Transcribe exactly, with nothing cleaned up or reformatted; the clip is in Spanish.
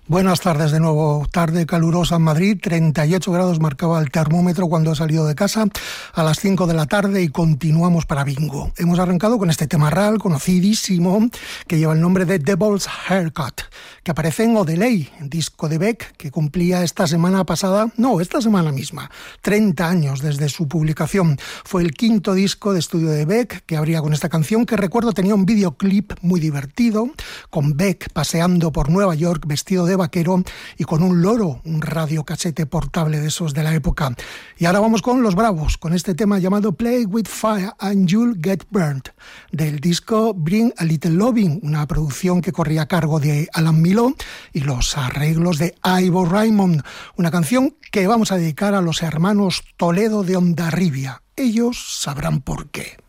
Buenas tardes de nuevo, tarde calurosa en Madrid, treinta y ocho grados marcaba el termómetro cuando he salido de casa a las cinco de la tarde y continuamos para bingo. Hemos arrancado con este tema real conocidísimo que lleva el nombre de Devil's Haircut, que aparece en Odelay, disco de Beck que cumplía esta semana pasada, no, esta semana misma, treinta años desde su publicación. Fue el quinto disco de estudio de Beck que abría con esta canción que recuerdo tenía un videoclip muy divertido, con Beck paseando por Nueva York vestido de vaquero y con un loro, un radiocasete portable de esos de la época. Y ahora vamos con Los Bravos, con este tema llamado Play With Fire and You'll Get Burnt, del disco Bring a Little Loving, una producción que corría a cargo de Alan Miló y los arreglos de Ivo Raymond, una canción que vamos a dedicar a los hermanos Toledo de Hondarribia. Ellos sabrán por qué.